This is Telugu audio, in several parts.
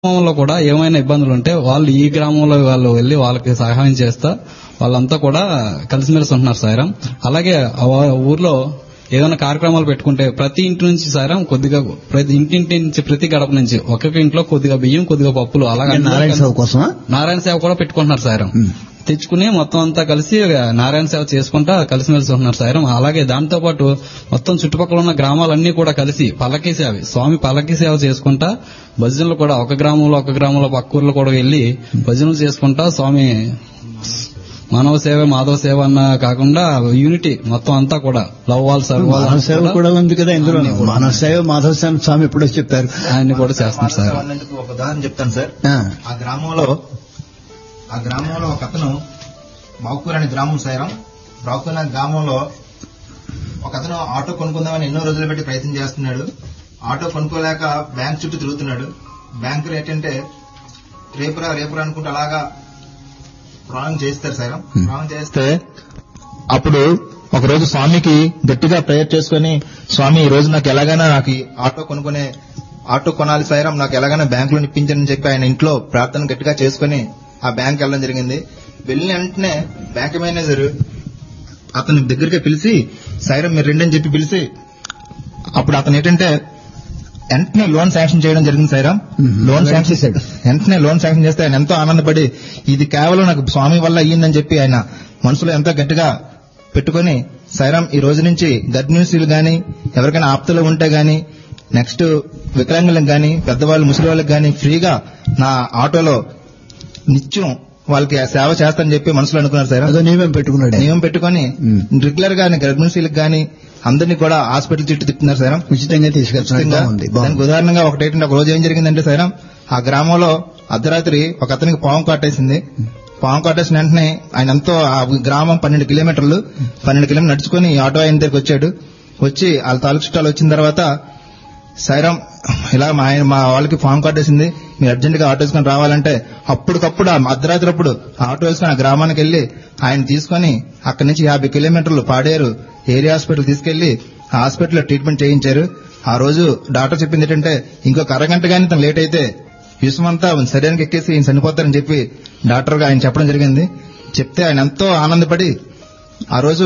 గ్రామంలో కూడా ఏమైనా ఇబ్బందులు ఉంటే వాళ్ళు ఈ గ్రామంలో వాళ్ళు వెళ్ళి వాళ్ళకి సహాయం చేస్తా వాళ్ళంతా కూడా కలిసిమెలిసి ఉంటున్నారు సాయిరాం. అలాగే ఊర్లో ఏదైనా కార్యక్రమాలు పెట్టుకుంటే ప్రతి ఇంటి నుంచి సాయిరాం కొద్దిగా ప్రతి ఇంటింటి నుంచి ప్రతి గడప నుంచి ఒక్కొక్క ఇంట్లో కొద్దిగా బియ్యం కొద్దిగా పప్పులు అలాగే నారాయణ సేవ కూడా పెట్టుకుంటున్నారు సాయిరాం. తెచ్చుకుని మొత్తం అంతా కలిసి నారాయణ సేవ చేసుకుంటా కలిసిమెలిసి ఉంటున్నారు సాయిరాం. అలాగే దాంతో పాటు మొత్తం చుట్టుపక్కల ఉన్న గ్రామాలన్నీ కూడా కలిసి పల్లకీ సేవ స్వామి పల్లకీ సేవ చేసుకుంటా భజనలు కూడా ఒక గ్రామంలో పక్క ఊర్లో కూడా వెళ్లి భజనలు చేసుకుంటా స్వామి మానవ సేవ మాధవ సేవ అన్న కాకుండా యూనిటీ మొత్తం అంతా కూడా లవ్ వాల్ మానవ సేవ కూడా ఉంది కదా ఇందులో. మానవ సేవ మాధవ సేవ స్వామి ఎప్పుడో చెప్పారు, ఆయన్ని కూడా చేస్తున్నారు సార్. ఒక ఉదాహరణ చెప్తాను సార్. ఆ గ్రామంలో ఒక అతను బావుకూరు అనే గ్రామం సాయిరాం. బావుకూరు అనే గ్రామంలో ఒక అతను ఆటో కొనుక్కుందామని ఎన్నో రోజులు పెట్టి ప్రయత్నం చేస్తున్నాడు. ఆటో కొనుక్కోలేక బ్యాంక్ చుట్టూ తిరుగుతున్నాడు. బ్యాంకులు ఏంటంటే రేపురా అనుకుంటూ అలాగా ప్రాణం చేస్తారు సాయిరాం. ప్రాణం చేస్తే అప్పుడు ఒక రోజు స్వామికి గట్టిగా ప్రేయర్ చేసుకుని, స్వామి ఈ రోజు నాకు ఎలాగైనా నాకు ఆటో కొనాలి సాయిరాం, నాకు ఎలాగైనా బ్యాంకులో ఇప్పించని చెప్పి ఆయన ఇంట్లో ప్రార్థన గట్టిగా చేసుకుని ఆ బ్యాంక్ వెళ్ళడం జరిగింది. వెళ్ళిన వెంటనే బ్యాంక్ మేనేజర్ అతని దగ్గరికి పిలిచి సాయిరాం మీరు రెండని చెప్పి పిలిచి అప్పుడు అతను ఏంటంటే వెంటనే లోన్ శాంక్షన్ చేయడం జరిగింది సాయిరాం. వెంటనే లోన్ శాంక్షన్ చేస్తే ఆయన ఎంతో ఆనందపడి ఇది కేవలం నాకు స్వామి వల్ల అయ్యిందని చెప్పి ఆయన మనసులో ఎంతో గట్టిగా పెట్టుకుని సాయిరాం ఈ రోజు నుంచి గర్భిణీ స్త్రీలు గాని ఎవరికైనా ఆప్తలు ఉంటే గాని నెక్స్ట్ వికలాంగులకు గాని పెద్దవాళ్ళు ముసలి వాళ్ళకి గాని ఫ్రీగా నా ఆటోలో నిత్యం వాళ్ళకి సేవ చేస్తానని చెప్పి మనసులో అనుకున్నారు సార్. అదో నియమం పెట్టుకుని రెగ్యులర్ గా గర్భిణీలకు గాని అందరినీ కూడా హాస్పిటల్ చుట్టూ తిప్పుతున్నారు సార్. ఉచితంగా తీసుకెళ్తున్నారు. దానికి ఉదాహరణగా ఒకటేంటంటే ఒక రోజు ఏం జరిగిందంటే సార్, ఆ గ్రామంలో అర్ధరాత్రి ఒక అతనికి పాము కాటేసింది. పాము కాటేసిన వెంటనే ఆయన ఎంతో ఆ గ్రామం 12 కిలోమీటర్లు నడుచుకుని ఆటో ఆయన దగ్గరికి వచ్చాడు. వచ్చి వాళ్ళ తాలూకు చుట్టాలు వచ్చిన తర్వాత సాయిరాం ఇలా మా వాళ్ళకి ఫామ్ కార్డు వేసింది, మీరు అర్జెంట్ గా ఆటో వేసుకుని రావాలంటే అప్పటికప్పుడు అర్ధరాత్రి అప్పుడు ఆటో వేసుకుని ఆ గ్రామానికి వెళ్లి ఆయన తీసుకుని అక్కడి నుంచి 50 కిలోమీటర్లు పాడేరు ఏరియా హాస్పిటల్ తీసుకెళ్లి ఆ హాస్పిటల్లో ట్రీట్మెంట్ చేయించారు. ఆ రోజు డాక్టర్ చెప్పింది ఏంటంటే ఇంకొక అరగంట గానీ తను లేట్ అయితే విషమంతా శరీరానికి ఎక్కేసి ఈయన చనిపోతారని చెప్పి డాక్టర్ గా ఆయన చెప్పడం జరిగింది. చెప్తే ఆయన ఎంతో ఆనందపడి ఆ రోజు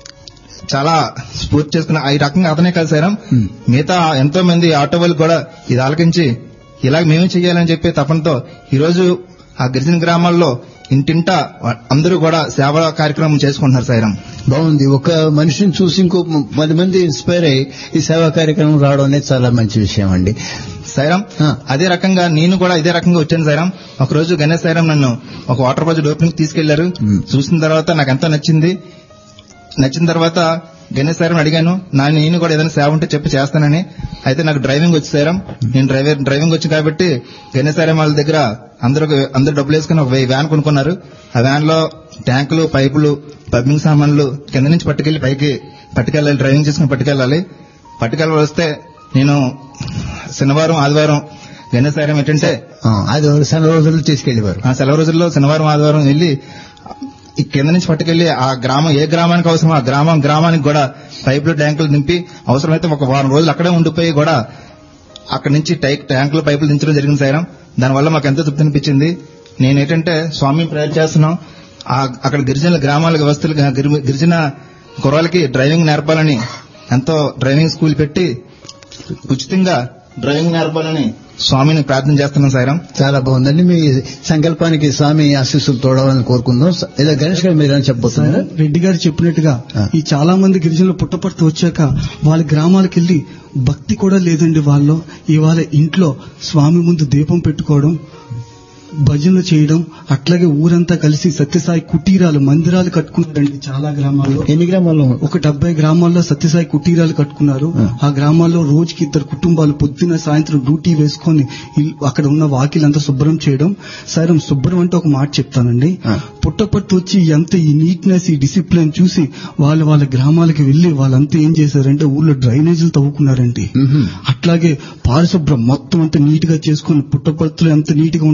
చాలా స్ఫూర్తి చేసుకున్న ఈ రకంగా అతనే కాదు సారం మిగతా ఎంతో మంది ఆటో వాళ్ళు కూడా ఇది ఆలకించి ఇలా మేమే చెయ్యాలని చెప్పి తపనతో ఈ రోజు ఆ గిరిజన గ్రామాల్లో ఇంటింటా అందరూ కూడా సేవా కార్యక్రమం చేసుకుంటున్నారు సాయిరాం. బాగుంది. ఒక మనిషిని చూసి ఇంకో 10 మంది ఇన్స్పైర్ అయ్యి ఈ సేవా కార్యక్రమం రావడం అనేది చాలా మంచి విషయం అండి సాయిరాం. అదే రకంగా నేను కూడా ఇదే రకంగా వచ్చాను సాయిరాం. ఒక రోజు గణేష్ సాయిరాం నన్ను ఒక వాటర్ ప్రాజెక్ట్ ఓపెనింగ్ తీసుకెళ్లారు. చూసిన తర్వాత నాకు ఎంతో నచ్చిన తర్వాత గణేష్ సాయిరాం అడిగాను, నేను కూడా ఏదైనా సేవ ఉంటే చెప్పి చేస్తానని. అయితే నాకు డ్రైవింగ్ వచ్చి సాయిరాం, నేను డ్రైవింగ్ వచ్చి కాబట్టి గణేష్ సాయిరాం వాళ్ళ దగ్గర అందరూ డబ్బులు వేసుకుని ఒక వ్యాన్ కొనుక్కున్నారు. ఆ వ్యాన్ లో ట్యాంకులు పైపులు పంపింగ్ సామాన్లు కింద నుంచి పట్టుకెళ్లి పైకి పట్టుకెళ్ళాలి, డ్రైవింగ్ చేసుకుని పట్టుకెళ్ళాలి వస్తే నేను శనివారం ఆదివారం గణేష్ సాయిరాం ఏంటంటే సెలవు రోజుల్లో తీసుకెళ్లేవారు. సెలవు రోజుల్లో శనివారం ఆదివారం వెళ్లి ఈ కింద నుంచి పట్టుకెళ్లి ఆ గ్రామం ఏ గ్రామానికి అవసరం ఆ గ్రామానికి కూడా పైపులు ట్యాంకులు నింపి అవసరమైతే ఒక వారం రోజులు అక్కడే ఉండిపోయి కూడా అక్కడి నుంచి ట్యాంకులు పైపులు దించడం జరిగింది సాయిరాం. దానివల్ల మాకు ఎంతో తృప్తి అనిపించింది. నేనేంటంటే స్వామి ప్రేయర్ చేస్తున్నాం, అక్కడ గిరిజన గ్రామాల వ్యవస్థలు గిరిజన కుర్రాలకి డ్రైవింగ్ నేర్పాలని ఎంతో డ్రైవింగ్ స్కూల్ పెట్టి ఉచితంగా డ్రైవింగ్ నేర్పాలని స్వామిని ప్రార్థన చేస్తున్నాం సాయిరాం. చాలా బాగుందండి. మీ సంకల్పానికి స్వామి ఆశీస్సులు తోడాలని కోరుకుందాం. ఏదో గణేష్ గారు మీరు చెప్పబోతున్నారు. రెడ్డి గారు చెప్పినట్టుగా ఈ చాలా మంది గిరిజనులు పుట్టపర్తి వచ్చాక వాళ్ళ గ్రామాలకు వెళ్లి భక్తి కూడా లేదండి వాళ్ళు. ఇవాళ ఇంట్లో స్వామి ముందు దీపం పెట్టుకోవడం, భజనలు చేయడం, అట్లాగే ఊరంతా కలిసి సత్యసాయి కుటీరాలు మందిరాలు కట్టుకున్నారండి చాలా గ్రామాల్లో. ఎన్ని గ్రామాల్లో? ఒక 70 గ్రామాల్లో సత్యసాయి కుటీరాలు కట్టుకున్నారు. ఆ గ్రామాల్లో రోజుకి 2 కుటుంబాలు పొద్దున సాయంత్రం డ్యూటీ వేసుకొని అక్కడ ఉన్న వాకిలంతా శుభ్రం చేయడం. సరే శుభ్రం అంటే ఒక మాట చెప్తానండి, పుట్టపట్టు వచ్చి ఎంత ఈ నీట్నెస్ ఈ డిసిప్లిన్ చూసి వాళ్ళ గ్రామాలకి వెళ్లి వాళ్ళంతా ఏం చేశారంటే ఊళ్ళో డ్రైనేజీలు తవ్వుకున్నారండి. అట్లాగే పారిశుభ్రం మొత్తం అంతా నీట్ గా చేసుకుని పుట్టపర్తిలో ఎంత నీట్ గా ఉంటుందో ప్రశాంత్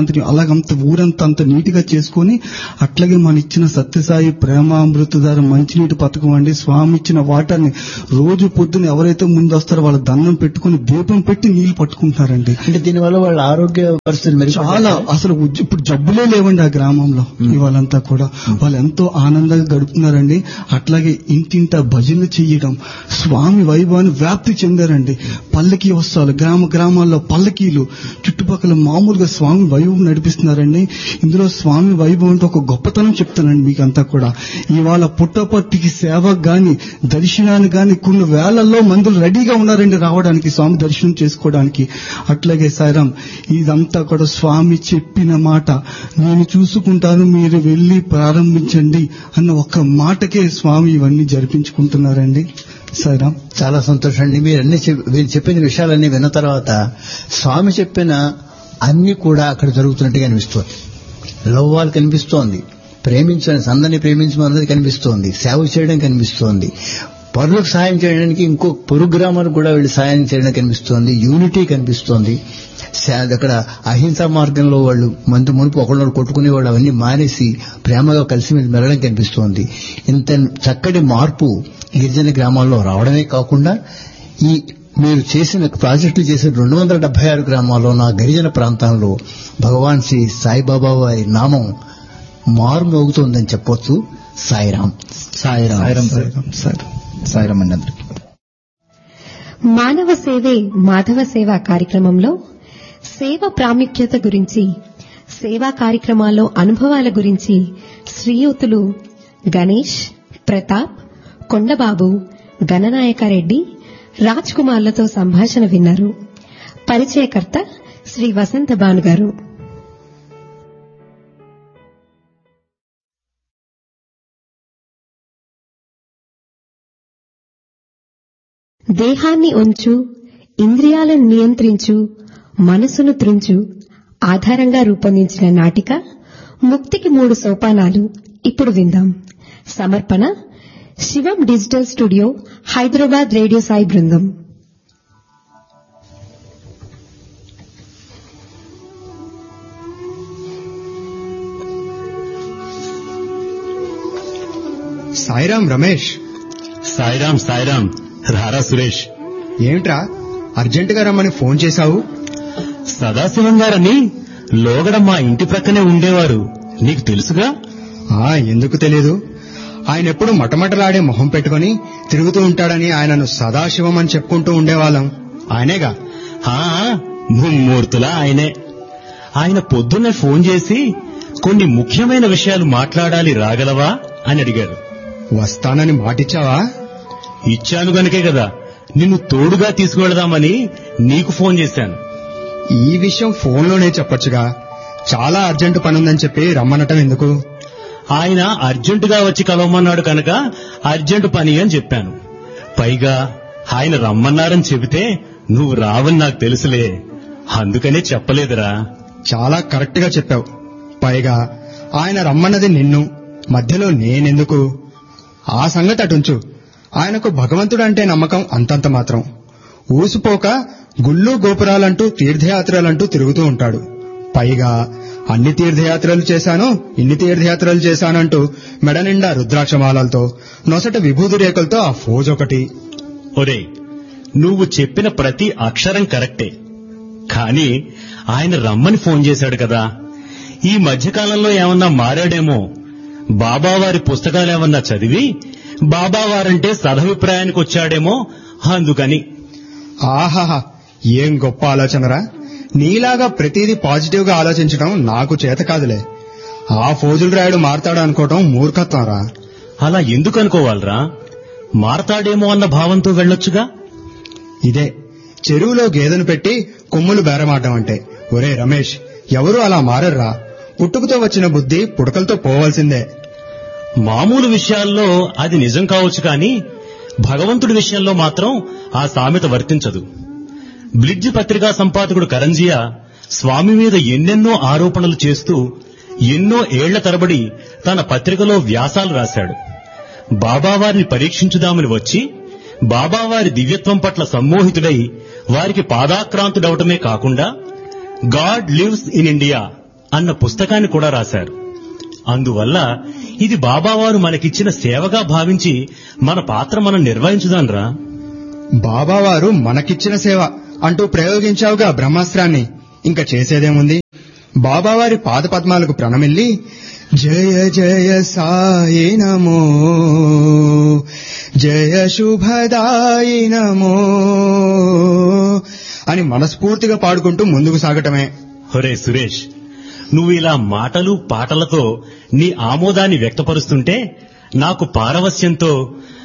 మనశ్శాంతిని అలాగంత ఊరంతా అంత నీటిగా చేసుకొని అట్లాగే మన ఇచ్చిన సత్యసాయి ప్రేమామృతధార మంచినీటి పథకం అండి. స్వామి ఇచ్చిన వాటర్ని రోజు పొద్దున ఎవరైతే ముందు వస్తారో వాళ్ళ దండం పెట్టుకుని దీపం పెట్టి నీళ్లు పట్టుకుంటున్నారండి. అంటే దీనివల్ల వాళ్ళ ఆరోగ్య పరిస్థితులు చాలా అసలు ఇప్పుడు జబ్బులే లేవండి ఆ గ్రామంలో. ఇవాళంతా కూడా వాళ్ళు ఎంతో ఆనందంగా గడుపుతున్నారండి. అట్లాగే ఇంటింటా భజనలు చెయ్యడం, స్వామి వైభవాన్ని వ్యాప్తి చెందారండి. పల్లకి వస్తాలు గ్రామాల్లో పల్లకీలు చుట్టుపక్కల మామూలుగా స్వామి వైభవం నడిపిస్తున్నారండి. ఇందులో స్వామి వైభవం అంటే ఒక గొప్పతనం చెప్తానండి మీకంతా కూడా. ఇవాళ పుట్టపర్తికి సేవకు గాని దర్శనానికి గాని కొన్ని వేలల్లో మందులు రెడీగా ఉన్నారండి రావడానికి స్వామి దర్శనం చేసుకోవడానికి. అట్లాగే సాయిరాం ఇదంతా కూడా స్వామి చెప్పిన మాట, నేను చూసుకుంటాను మీరు వెళ్లి ప్రారంభించండి అన్న ఒక్క మాటకే స్వామి ఇవన్నీ జరిపించుకుంటున్నారండి. సాయిరాం చాలా సంతోషం అండి. మీరు చెప్పిన విషయాలన్నీ విన్న తర్వాత స్వామి చెప్పిన అన్ని కూడా అక్కడ జరుగుతున్నట్టుగా అనిపిస్తోంది. లవ్వాలు కనిపిస్తోంది, ప్రేమించడం అందరినీ ప్రేమించమన్నది కనిపిస్తోంది, సేవ చేయడం కనిపిస్తోంది, పరులకు సాయం చేయడానికి ఇంకో పొరుగు గ్రామాలకు కూడా వెళ్ళి సాయం చేయడం కనిపిస్తోంది, యూనిటీ కనిపిస్తోంది. అక్కడ అహింసా మార్గంలో వాళ్ళు మునుపు ఒకళ్ళు కొట్టుకునేవాళ్ళు అవన్నీ మానేసి ప్రేమగా కలిసి మెలగడం కనిపిస్తోంది. ఇంత చక్కటి మార్పు గిరిజన గ్రామాల్లో రావడమే కాకుండా ఈ మీరు చేసిన ప్రాజెక్టులు చేసిన 276 గ్రామాల్లో నా గిరిజన ప్రాంతాల్లో భగవాన్ శ్రీ సాయిబాబా వారి నామం మారుమోగుతోందని చెప్పొచ్చు. సాయిరాం. సాయిరాం సాయిరాం అండి అందరికీ. మానవ సేవే మాధవ సేవ కార్యక్రమంలో సేవ ప్రాముఖ్యత గురించి, సేవా కార్యక్రమాల్లో అనుభవాల గురించి శ్రీయుతులు గణేష్, ప్రతాప్, కొండబాబు, గణనాయకరెడ్డి, రాజ్ కుమార్లతో సంభాషణ విన్నారు. పరిచయకర్త శ్రీ వసంత భాను గారు. దేహాన్ని ఉంచు, ఇంద్రియాలను నియంత్రించు, మనసును త్రుంచు ఆధారంగా రూపొందించిన నాటిక ముక్తికి 3 సోపానాలు ఇప్పుడు విందాం. సమర్పణ శివం digital studio, Hyderabad radio Sai బృందం. సాయిరాం రమేష్. సాయిరాం రారా సురేష్. ఏమిట్రా అర్జెంటుగా రమ్మని ఫోన్ చేశావు? సదాశివం గారని లోగడ మా ఇంటి ప్రక్కనే ఉండేవారు, నీకు తెలుసుగా? ఎందుకు తెలీదు. ఆయన ఎప్పుడు మటమటలాడే మొహం పెట్టుకుని తిరుగుతూ ఉంటాడని ఆయనను సదాశివం అని చెప్పుకుంటూ ఉండేవాళ్ళం. ఆయనేగా? ముమ్మూర్తులా ఆయనే. ఆయన పొద్దున్నే ఫోన్ చేసి కొన్ని ముఖ్యమైన విషయాలు మాట్లాడాలి, రాగలవా అని అడిగారు. వస్తానని మాటిచ్చావా? ఇచ్చాను గనుకే కదా నిన్ను తోడుగా తీసుకువెళదామని నీకు ఫోన్ చేశాను. ఈ విషయం ఫోన్లోనే చెప్పొచ్చుగా. చాలా అర్జెంటు పనుందని చెప్పి రమ్మనటం ఎందుకు? ఆయన అర్జెంటుగా వచ్చి కలవమన్నాడు కనుక అర్జెంటు పని అని చెప్పాను. పైగా ఆయన రమ్మన్నారని చెబితే నువ్వు రావని నాకు తెలుసులే, అందుకనే చెప్పలేదురా. చాలా కరెక్ట్ గా చెప్పావు. పైగా ఆయన రమ్మన్నది నిన్ను, మధ్యలో నేనెందుకు? ఆ సంగతి అటుంచు. ఆయనకు భగవంతుడంటే నమ్మకం అంతంత మాత్రం. ఊసుపోక గుళ్ళు గోపురాలంటూ తీర్థయాత్రలంటూ తిరుగుతూ ఉంటాడు. పైగా అన్ని తీర్థయాత్రలు చేశాను, ఇన్ని తీర్థయాత్రలు చేశానంటూ మెడ నిండా రుద్రాక్షమాలతో, నొసట విభూతి రేఖలతో ఆ ఫోజొకటి. ఒరే, నువ్వు చెప్పిన ప్రతి అక్షరం కరెక్టే, కానీ ఆయన రమ్మని ఫోన్ చేశాడు కదా. ఈ మధ్యకాలంలో ఏమన్నా మారాడేమో. బాబావారి పుస్తకాలేమన్నా చదివి బాబావారంటే సదభిప్రాయానికి వచ్చాడేమో, అందుకని. ఆహాహా, ఏం గొప్ప ఆలోచనరా. నీలాగా ప్రతిదీ పాజిటివ్ గా ఆలోచించడం నాకు చేత కాదులే. ఆ ఫోజులు రాయుడు మారతాడు అనుకోవటం మూర్ఖత్వం రా. అలా ఎందుకు అనుకోవాలరా? మారతాడేమో అన్న భావంతో వెళ్ళొచ్చుగా. ఇదే చెరువులో గేదెను పెట్టి కొమ్ములు బేరమాడడం అంటే. ఒరే రమేష్, ఎవరూ అలా మారర్రా. పుట్టుకతో వచ్చిన బుద్ధి పుడకలతో పోవాల్సిందే. మామూలు విషయాల్లో అది నిజం కావచ్చు, కానీ భగవంతుడి విషయంలో మాత్రం ఆ సామెత వర్తించదు. బ్లిడ్జ్ పత్రికా సంపాదకుడు కరంజియా స్వామి మీద ఎన్నెన్నో ఆరోపణలు చేస్తూ ఎన్నో ఏళ్ల తరబడి తన పత్రికలో వ్యాసాలు రాశాడు. బాబావారిని పరీక్షించుదామని వచ్చి బాబావారి దివ్యత్వం పట్ల సమ్మోహితుడై వారికి పాదాక్రాంతుడవటమే కాకుండా గాడ్ లివ్స్ ఇన్ ఇండియా అన్న పుస్తకాన్ని కూడా రాశారు. అందువల్ల ఇది బాబావారు మనకిచ్చిన సేవగా భావించి మన పాత్ర మనం నిర్వహించుదాన్రా. బాబావారు మనకిచ్చిన సేవ అంటూ ప్రయోగించావుగా బ్రహ్మాస్త్రాన్ని. ఇంకా చేసేదేముంది? బాబావారి పాదపద్మాలకు ప్రణమిల్లి జయ జయ సాయి నమో, జయ శుభదాయి నమో అని మనస్ఫూర్తిగా పాడుకుంటూ ముందుకు సాగటమే. ఒరే సురేష్, నువ్వు ఇలా మాటలు పాటలతో నీ ఆమోదాన్ని వ్యక్తపరుస్తుంటే నాకు పారవస్యంతో